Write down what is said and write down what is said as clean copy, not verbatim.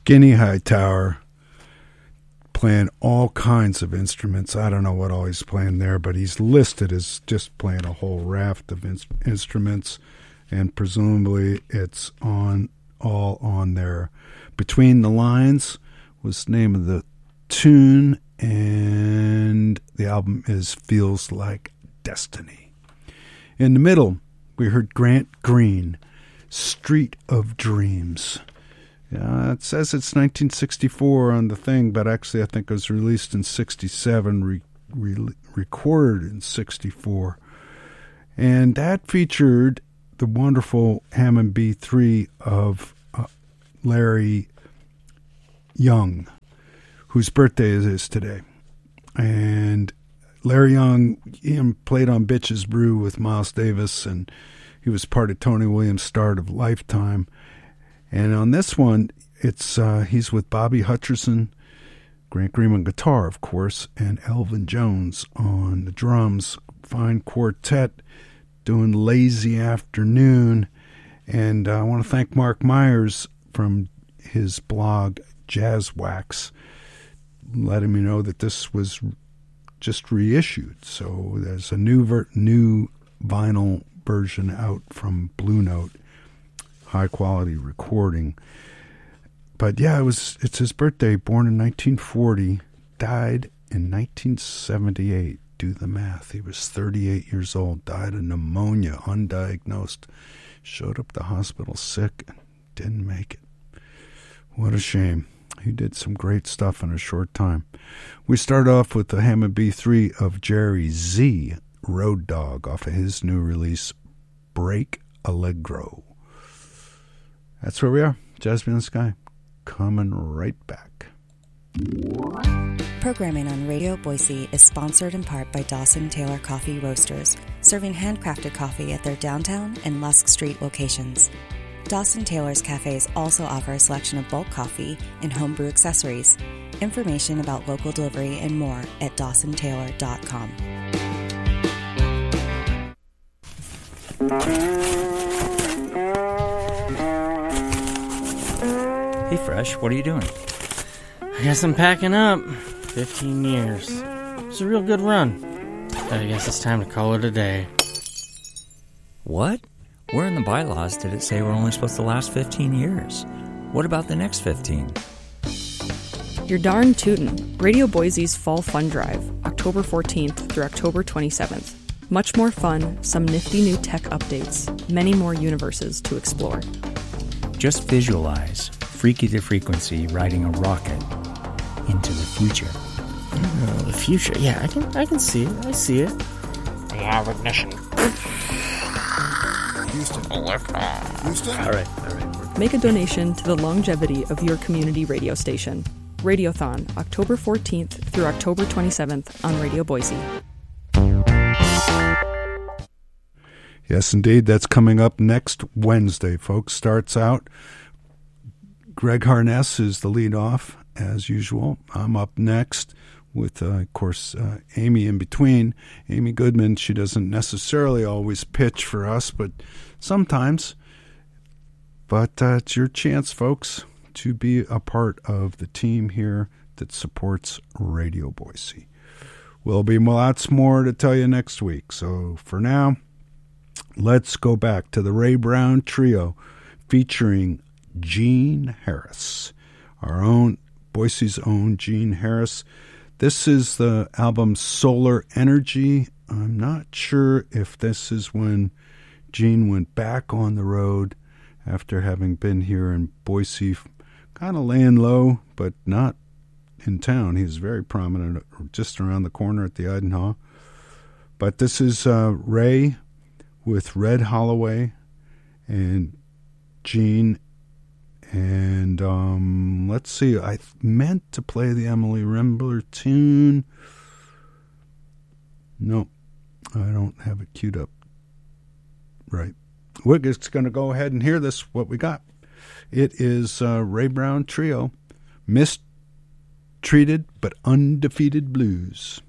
Skinny Hightower playing all kinds of instruments. I don't know what all he's playing there, but he's listed as just playing a whole raft of instruments, and presumably it's all on there. Between the Lines was the name of the tune, and the album is Feels Like Destiny. In the middle, we heard Grant Green, Street of Dreams. It says it's 1964 on the thing, but actually I think it was released in 67, recorded in 64. And that featured the wonderful Hammond B3 of Larry Young, whose birthday it is today. And Larry Young played on Bitches Brew with Miles Davis, and he was part of Tony Williams' start of Lifetime. And on this one, it's he's with Bobby Hutcherson, Grant Green on guitar, of course, and Elvin Jones on the drums. Fine quartet doing Lazy Afternoon. And I want to thank Mark Myers from his blog Jazz Wax, letting me know that this was just reissued. So there's a new vinyl version out from Blue Note. High quality recording. But yeah, it's his birthday, born in 1940, died in 1978. Do the math. He was 38 years old, died of pneumonia, undiagnosed. Showed up at the hospital sick and didn't make it. What a shame. He did some great stuff in a short time. We start off with the Hammond B3 of Jerry Z, Road Dog, off of his new release, Break Allegro. That's where we are. Jazz Beyond the Sky. Coming right back. Programming on Radio Boise is sponsored in part by Dawson Taylor Coffee Roasters, serving handcrafted coffee at their downtown and Lusk Street locations. Dawson Taylor's cafes also offer a selection of bulk coffee and homebrew accessories. Information about local delivery and more at dawsontaylor.com. Hey, Fresh, what are you doing? I guess I'm packing up. 15 years. It's a real good run. But I guess it's time to call it a day. What? Where in the bylaws did it say we're only supposed to last 15 years? What about the next 15? You're darn tootin'. Radio Boise's Fall Fun Drive, October 14th through October 27th. Much more fun, some nifty new tech updates, many more universes to explore. Just visualize Freaky the Frequency riding a rocket into the future. The future? Yeah, I can see it. I see it. We have ignition. Houston. Houston? All right. Make a donation to the longevity of your community radio station. Radiothon, October 14th through October 27th on Radio Boise. Yes, indeed. That's coming up next Wednesday, folks. Starts out, Greg Harness is the lead off, as usual. I'm up next with, of course, Amy in between. Amy Goodman, she doesn't necessarily always pitch for us, but sometimes. But it's your chance, folks, to be a part of the team here that supports Radio Boise. We'll be lots more to tell you next week. So for now, let's go back to the Ray Brown Trio featuring Gene Harris, our own, Boise's own Gene Harris. This is the album Solar Energy. I'm not sure if this is when Gene went back on the road after having been here in Boise, kind of laying low, but not in town. He was very prominent just around the corner at the Idaho. But this is Ray with Red Holloway and Gene. And let's see, I meant to play the Emily Rembler tune. No, I don't have it queued up. Right. We're just going to go ahead and hear this, what we got. It is Ray Brown Trio, Mistreated but Undefeated Blues.